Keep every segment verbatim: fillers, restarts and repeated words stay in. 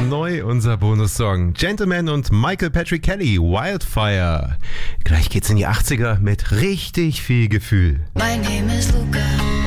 neu unser Bonussong. Gentleman und Michael Patrick Kelly, Wildfire. Gleich geht's in die achtziger mit richtig viel Gefühl. My name is Luca.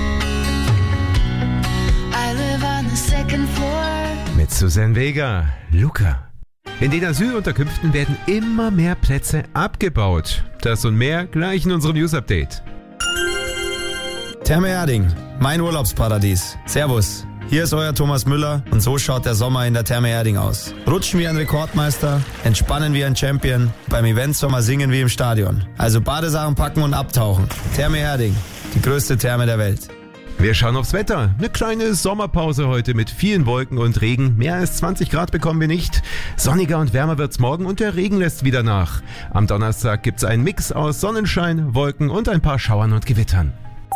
I live on the second floor. Mit Suzanne Vega, Luca. In den Asylunterkünften werden immer mehr Plätze abgebaut. Das und mehr gleich in unserem News-Update. Therme Erding, mein Urlaubsparadies. Servus, hier ist euer Thomas Müller und so schaut der Sommer in der Therme Erding aus. Rutschen wie ein Rekordmeister, entspannen wie ein Champion, beim Eventsommer singen wie im Stadion. Also Badesachen packen und abtauchen. Therme Erding, die größte Therme der Welt. Wir schauen aufs Wetter. Eine kleine Sommerpause heute mit vielen Wolken und Regen. Mehr als zwanzig Grad bekommen wir nicht. Sonniger und wärmer wird's morgen und der Regen lässt wieder nach. Am Donnerstag gibt's einen Mix aus Sonnenschein, Wolken und ein paar Schauern und Gewittern.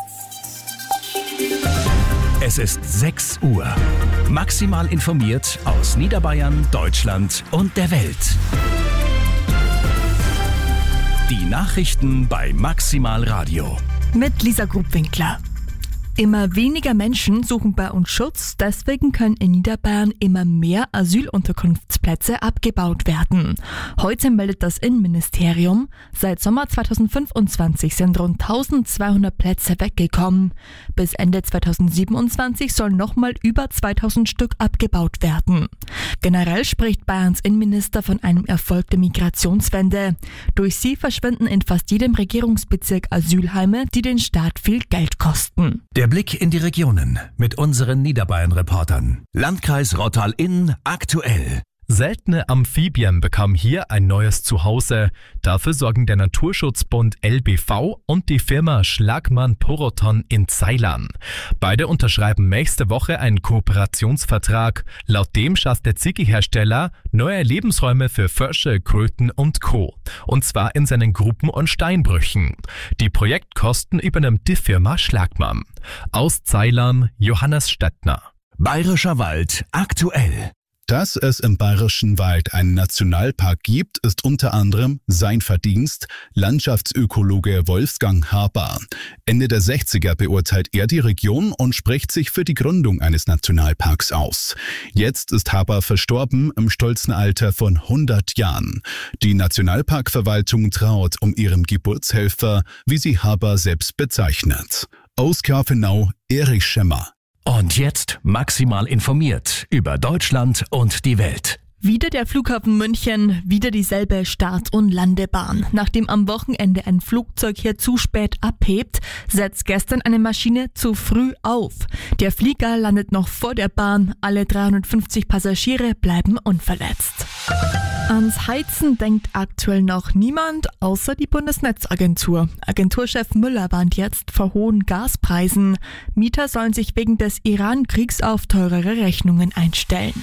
Es ist sechs Uhr. Maximal informiert aus Niederbayern, Deutschland und der Welt. Die Nachrichten bei Maximal Radio. Mit Lisa Grubwinkler. Immer weniger Menschen suchen bei uns Schutz, deswegen können in Niederbayern immer mehr Asylunterkunftsplätze abgebaut werden. Heute meldet das Innenministerium, seit Sommer zweitausendfünfundzwanzig sind rund eintausendzweihundert Plätze weggekommen. Bis Ende zweitausendsiebenundzwanzig sollen nochmal über zweitausend Stück abgebaut werden. Generell spricht Bayerns Innenminister von einem Erfolg der Migrationswende. Durch sie verschwinden in fast jedem Regierungsbezirk Asylheime, die den Staat viel Geld kosten. Der Blick in die Regionen mit unseren Niederbayern-Reportern. Landkreis Rottal-Inn aktuell. Seltene Amphibien bekommen hier ein neues Zuhause. Dafür sorgen der Naturschutzbund L B V und die Firma Schlagmann Poroton in Ceylon. Beide unterschreiben nächste Woche einen Kooperationsvertrag. Laut dem schafft der Ziggy-Hersteller neue Lebensräume für Frösche, Kröten und Co. Und zwar in seinen Gruppen und Steinbrüchen. Die Projektkosten übernimmt die Firma Schlagmann. Aus Ceylon, Johannes Stettner. Bayerischer Wald aktuell. Dass es im Bayerischen Wald einen Nationalpark gibt, ist unter anderem sein Verdienst. Landschaftsökologe Wolfgang Haber. Ende der sechziger beurteilt er die Region und spricht sich für die Gründung eines Nationalparks aus. Jetzt ist Haber verstorben im stolzen Alter von hundert Jahren. Die Nationalparkverwaltung traut um ihren Geburtshelfer, wie sie Haber selbst bezeichnet. Aus Grafenau, Erich Schemmer. Und jetzt maximal informiert über Deutschland und die Welt. Wieder der Flughafen München, wieder dieselbe Start- und Landebahn. Nachdem am Wochenende ein Flugzeug hier zu spät abhebt, setzt gestern eine Maschine zu früh auf. Der Flieger landet noch vor der Bahn, alle dreihundertfünfzig Passagiere bleiben unverletzt. Ans Heizen denkt aktuell noch niemand, außer die Bundesnetzagentur. Agenturchef Müller warnt jetzt vor hohen Gaspreisen. Mieter sollen sich wegen des Iran-Kriegs auf teurere Rechnungen einstellen.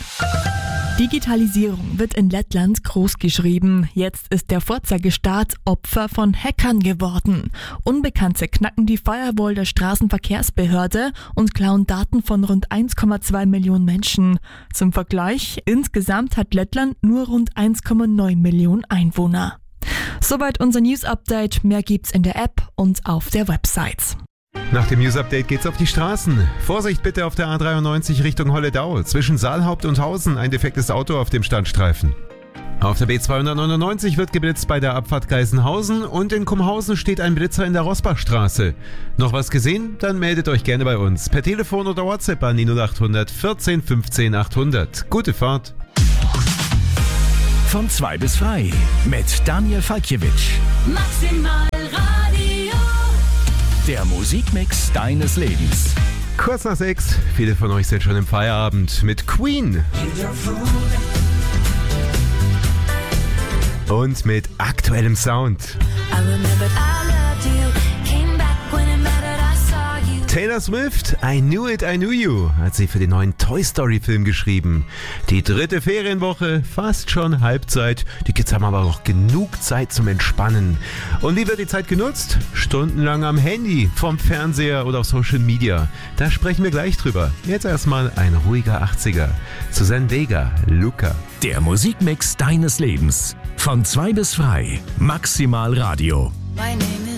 Digitalisierung wird in Lettland großgeschrieben. Jetzt ist der Vorzeigestaat Opfer von Hackern geworden. Unbekannte knacken die Firewall der Straßenverkehrsbehörde und klauen Daten von rund eins Komma zwei Millionen Menschen. Zum Vergleich, insgesamt hat Lettland nur rund eins Komma neun Millionen Einwohner. Soweit unser News-Update. Mehr gibt's in der App und auf der Website. Nach dem News-Update geht's auf die Straßen. Vorsicht bitte auf der A dreiundneunzig Richtung Holledau. Zwischen Saalhaupt und Hausen ein defektes Auto auf dem Standstreifen. Auf der B zweihundertneunundneunzig wird geblitzt bei der Abfahrt Geisenhausen und in Kumhausen steht ein Blitzer in der Rosbachstraße. Noch was gesehen? Dann meldet euch gerne bei uns. Per Telefon oder WhatsApp an die null acht hundert vierzehn fünfzehn achthundert. Gute Fahrt. Von zwei bis frei mit Daniel Falkiewicz. Maximal Radio. Der Musikmix deines Lebens. Kurz nach sechs. Viele von euch sind schon im Feierabend mit Queen. Und mit aktuellem Sound. Taylor Swift, I Knew It, I Knew You, hat sie für den neuen Toy Story Film geschrieben. Die dritte Ferienwoche, fast schon Halbzeit. Die Kids haben aber noch genug Zeit zum Entspannen. Und wie wird die Zeit genutzt? Stundenlang am Handy, vom Fernseher oder auf Social Media. Da sprechen wir gleich drüber. Jetzt erstmal ein ruhiger achtziger. Suzanne Vega, Luca. Der Musikmix deines Lebens. Von zwei bis frei. Maximal Radio. My name is